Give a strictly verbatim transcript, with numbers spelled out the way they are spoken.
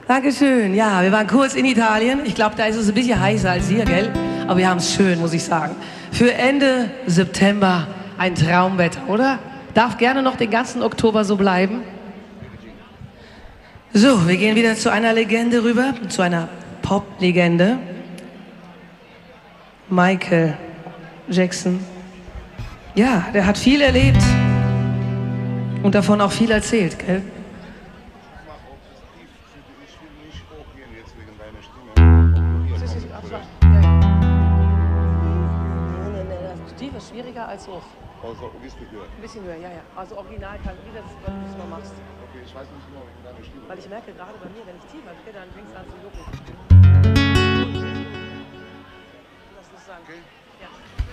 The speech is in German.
Dankeschön. Ja, wir waren kurz in Italien. Ich glaube, da ist es ein bisschen heißer als hier, gell? Aber wir haben es schön, muss ich sagen. Für Ende September ein Traumwetter, oder? Darf gerne noch den ganzen Oktober so bleiben. So, wir gehen wieder zu einer Legende rüber, zu einer Pop-Legende. Michael Jackson. Ja, der hat viel erlebt und davon auch viel erzählt, gell? Tief ist schwieriger als hoch. Also ein bisschen höher. Ein bisschen höher, ja, ja. Also original kann, wie das, was du mal machst. Okay, ich weiß nicht genau, wie deine Stimme. Weil ich merke gerade bei mir, wenn ich tiefer gehe, dann fängt es an zu jucken. Lass uns sagen. Okay. Ja.